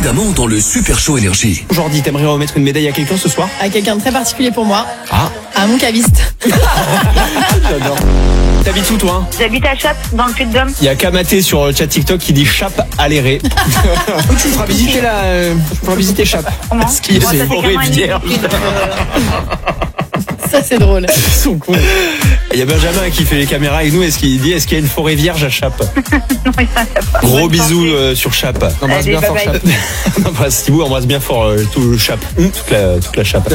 évidemment dans le Super Show Énergie. Aujourd'hui, t'aimerais remettre une médaille à quelqu'un ce soir? À quelqu'un de très particulier pour moi. Ah, À mon caviste. j'adore. T'habites où toi? J'habite à Chap, dans le Puy-de-Dôme. Il y a Kamaté sur le chat TikTok qui dit Chap à l'éré. Tu me feras visiter Chap. Comment? Parce qu'il y a Moi, des ça fait forêts qu'un an et demi vierges. que je suis, Ça, c'est drôle. Ils sont cons. Il y a Benjamin qui fait les caméras avec nous. Est-ce qu'il y a une forêt vierge à Chap? Non, il y en a pas. Gros Bonne bisous santé. sur Chap. Allez, bye bye. On embrasse Thibaut, embrasse bien fort tout le Chap. Toute la Chap.